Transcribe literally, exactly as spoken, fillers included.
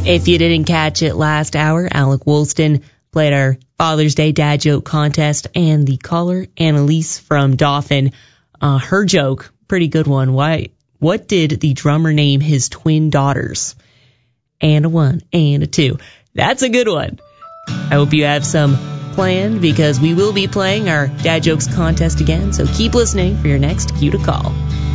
If you didn't catch it last hour, Alec Woolston played our Father's Day Dad Joke Contest, and the caller, Annalise from Dauphin, uh, her joke, pretty good one. Why? What did the drummer name his twin daughters? And a one, and a two. That's a good one. I hope you have some planned, because we will be playing our Dad Jokes Contest again, so keep listening for your next cue to call.